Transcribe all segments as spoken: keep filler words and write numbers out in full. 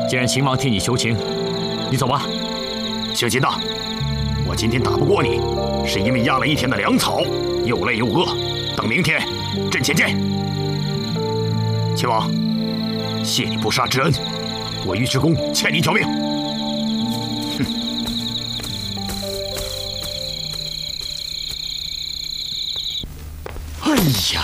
既然秦王替你求情，你走吧。 姓秦的，我今天打不过你，是因为压了一天的粮草，又累又饿。等明天阵前见。秦王，谢你不杀之恩，我尉迟恭欠你一条命。哼！ 哎呀！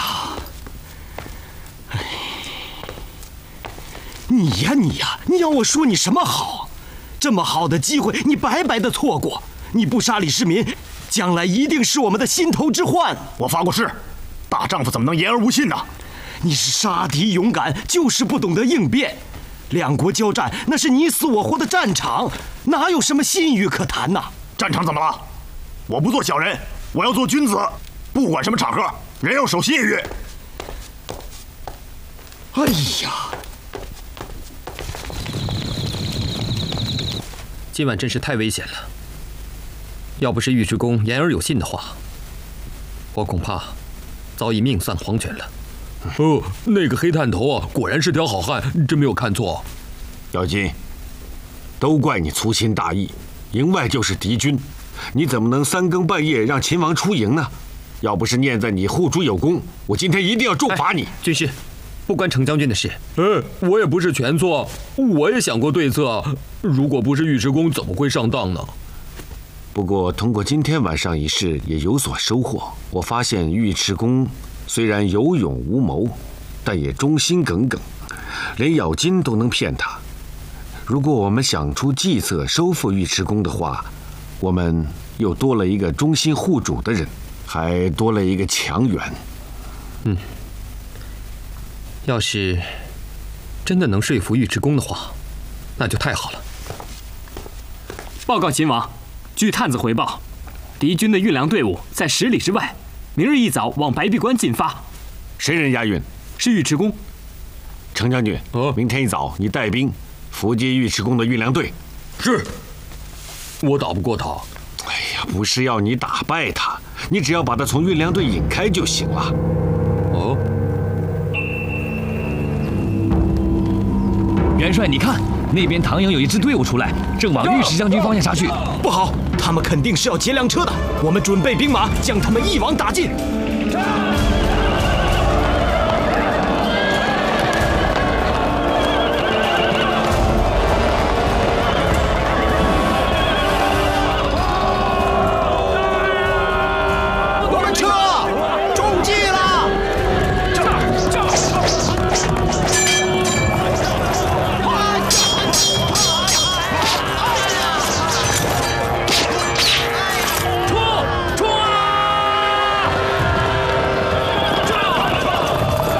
你呀你呀，你要我说你什么好？这么好的机会，你白白的错过。你不杀李世民，将来一定是我们的心头之患。 我发过誓，大丈夫怎么能言而无信呢？ 你是杀敌勇敢，就是不懂得应变。两国交战，那是你死我活的战场，哪有什么信誉可谈呐？ 战场怎么了？我不做小人，我要做君子。不管什么场合，人要守信誉。 哎呀！ 今晚真是太危险了。要不是尉迟恭言而有信的话，我恐怕早已命丧黄泉了。 哦，那个黑炭头啊，果然是条好汉，真没有看错。 姚金，都怪你粗心大意，营外就是敌军，你怎么能三更半夜让秦王出营呢？要不是念在你护主有功，我今天一定要重罚你。 军师，不关程将军的事。 呃，我也不是全错，我也想过对策。如果不是尉迟恭，怎么会上当呢？ 不过通过今天晚上一事，也有所收获。我发现尉迟恭虽然有勇无谋，但也忠心耿耿，连咬金都能骗他。如果我们想出计策收复尉迟恭的话，我们又多了一个忠心护主的人，还多了一个强援。 嗯。 要是真的能说服尉迟恭的话，那就太好了。 报告秦王，据探子回报，敌军的运粮队伍在十里之外，明日一早往白璧关进发。 谁人押运？ 是尉迟恭。 程将军，哦，明天一早你带兵伏击尉迟恭的运粮队。 是。我打不过他。 哎呀，不是要你打败他，你只要把他从运粮队引开就行了。 哦。 元帅，你看，那边唐营有一支队伍出来，正往尉迟将军方向杀去。 不好，他们肯定是要劫粮车的。我们准备兵马，将他们一网打尽。